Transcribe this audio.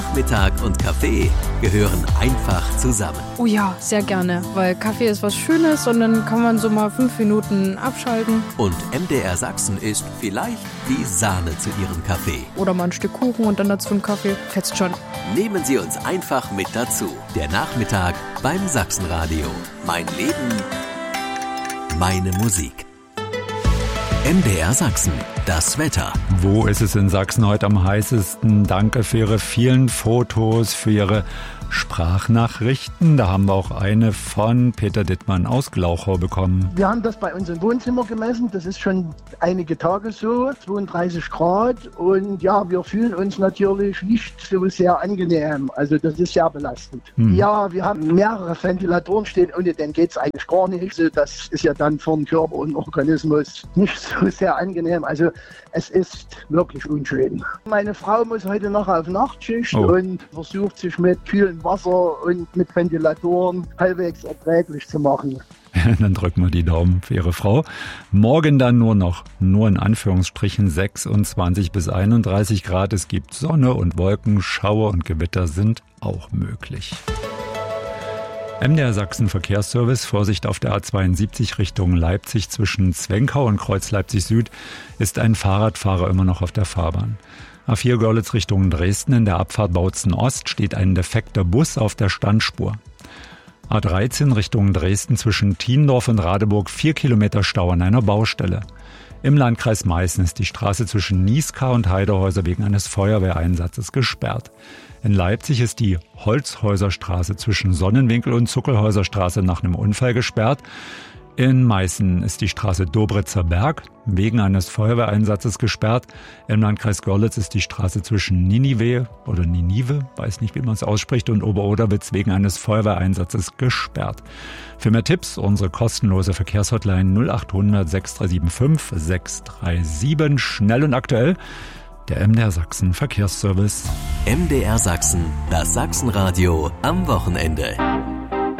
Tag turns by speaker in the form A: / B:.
A: Nachmittag und Kaffee gehören einfach zusammen.
B: Oh ja, sehr gerne, weil Kaffee ist was Schönes und dann kann man so mal 5 Minuten abschalten.
A: Und MDR Sachsen ist vielleicht die Sahne zu Ihrem Kaffee.
B: Oder mal ein Stück Kuchen und dann dazu einen Kaffee. Fetzt schon.
A: Nehmen Sie uns einfach mit dazu. Der Nachmittag beim Sachsenradio. Mein Leben, meine Musik. MDR Sachsen, das Wetter.
C: Wo ist es in Sachsen heute am heißesten? Danke für Ihre vielen Fotos, für Ihre Sprachnachrichten. Da haben wir auch eine von Peter Dittmann aus Glauchau bekommen.
D: Wir haben das bei uns im Wohnzimmer gemessen. Das ist schon einige Tage so, 32 Grad. Und ja, wir fühlen uns natürlich nicht so sehr angenehm. Also das ist sehr belastend. Ja, wir haben mehrere Ventilatoren stehen. Ohne den geht es eigentlich gar nicht. Also das ist ja dann für den Körper und Organismus nicht so sehr angenehm. Also es ist wirklich unschön. Meine Frau muss heute noch auf Nachtschicht und versucht sich mit kühlem Wasser und mit Ventilatoren halbwegs erträglich zu machen.
C: Dann drücken wir die Daumen für Ihre Frau. Morgen dann nur in Anführungsstrichen 26 bis 31 Grad. Es gibt Sonne und Wolken, Schauer und Gewitter sind auch möglich. MDR Sachsen Verkehrsservice, Vorsicht auf der A72 Richtung Leipzig zwischen Zwenkau und Kreuz Leipzig Süd ist ein Fahrradfahrer immer noch auf der Fahrbahn. A4 Görlitz Richtung Dresden in der Abfahrt Bautzen Ost steht ein defekter Bus auf der Standspur. A13 Richtung Dresden zwischen Thiendorf und Radeburg 4 Kilometer Stau an einer Baustelle. Im Landkreis Meißen ist die Straße zwischen Nieskar und Heidehäuser wegen eines Feuerwehreinsatzes gesperrt. In Leipzig ist die Holzhäuserstraße zwischen Sonnenwinkel und Zuckelhäuserstraße nach einem Unfall gesperrt. In Meißen ist die Straße Dobritzer Berg wegen eines Feuerwehreinsatzes gesperrt. Im Landkreis Görlitz ist die Straße zwischen Ninive, weiß nicht, wie man es ausspricht, und Oberoderwitz wegen eines Feuerwehreinsatzes gesperrt. Für mehr Tipps unsere kostenlose Verkehrshotline 0800 6375 637. Schnell und aktuell. Der MDR Sachsen Verkehrsservice.
A: MDR Sachsen, das Sachsenradio am Wochenende.